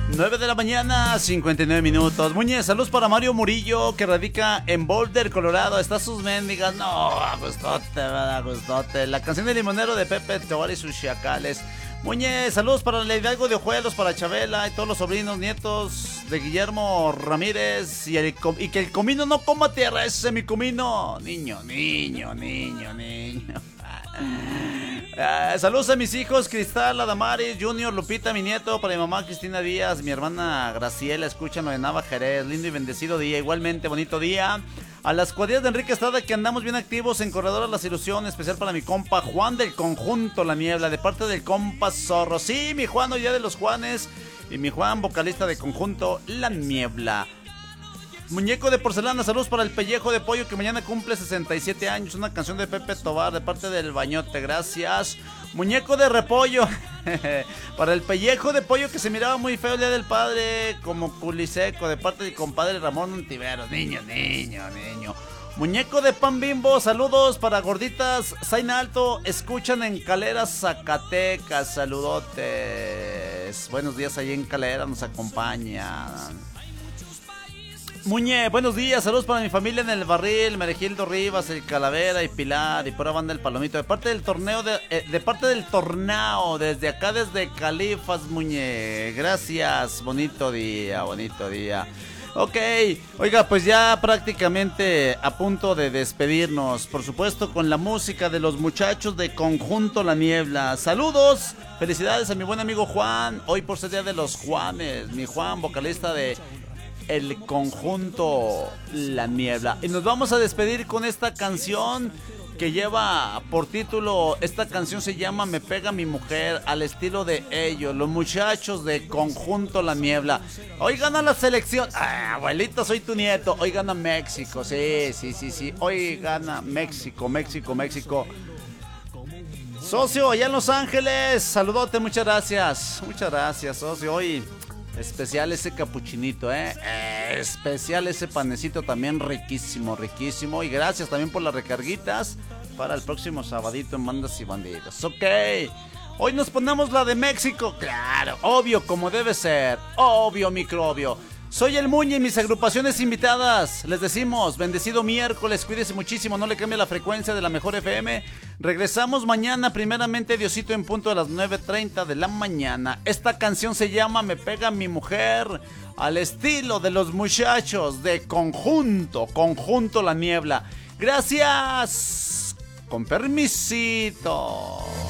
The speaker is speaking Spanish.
9 de la mañana, 59 minutos. Muñez, saludos para Mario Murillo, que radica en Boulder, Colorado. Está sus mendigas. No, agustote, agustote. La canción del limonero de Pepe Tobar y sus chacales. Muñez, saludos para el Hidalgo de Ojuelos, para Chabela y todos los sobrinos, nietos de Guillermo Ramírez. Y que el comino no coma tierra, ese es mi comino. Niño. Saludos a mis hijos, Cristal, Adamaris, Junior, Lupita, mi nieto, para mi mamá Cristina Díaz, mi hermana Graciela, escúchanlo de Nava Jerez, lindo y bendecido día, igualmente bonito día. A las cuadrillas de Enrique Estrada, que andamos bien activos en Corredor Las Ilusiones, especial para mi compa Juan del Conjunto La Niebla, de parte del compa Zorro. Sí, mi Juan, hoy día de los Juanes, y mi Juan, vocalista de Conjunto La Niebla. Muñeco de porcelana, saludos para el pellejo de pollo que mañana cumple 67 años. Una canción de Pepe Tobar de parte del Bañote, gracias. Muñeco de repollo, para el pellejo de pollo que se miraba muy feo el día del padre, como culiseco, de parte del compadre Ramón Ontiveros. Niño. Muñeco de pan Bimbo, saludos para gorditas Zaina Alto, escuchan en Calera, Zacatecas, saludotes. Buenos días ahí en Calera, nos acompañan. Muñe, buenos días, saludos para mi familia en el Barril, Meregildo Rivas, el Calavera y Pilar y pura banda del Palomito, de parte del torneo, de parte del torneo, desde acá, desde Califas, Muñe, gracias, bonito día. Ok, oiga, pues ya prácticamente a punto de despedirnos, por supuesto con la música de los muchachos de Conjunto La Niebla. Saludos, felicidades a mi buen amigo Juan, hoy por ser día de los Juanes, mi Juan, vocalista de el Conjunto La Niebla. Y nos vamos a despedir con esta canción que lleva por título, esta canción se llama Me Pega Mi Mujer, al estilo de ellos, los muchachos de Conjunto La Niebla. Hoy gana la selección, abuelito, soy tu nieto. Hoy gana México, sí, hoy gana México. Socio, allá en Los Ángeles, saludote, muchas gracias, socio. Hoy especial ese capuchinito, especial ese panecito también riquísimo. Y gracias también por las recarguitas para el próximo sabadito en Bandas y Bandidos. Ok, hoy nos ponemos la de México, claro, obvio, como debe ser, obvio, microbio. Soy el Muñe y mis agrupaciones invitadas. Les decimos, bendecido miércoles, cuídese muchísimo, no le cambie la frecuencia de la mejor FM. Regresamos mañana, primeramente Diosito, en punto de las 9:30 de la mañana. Esta canción se llama Me Pega Mi Mujer, al estilo de los muchachos de Conjunto La Niebla. Gracias, con permisito.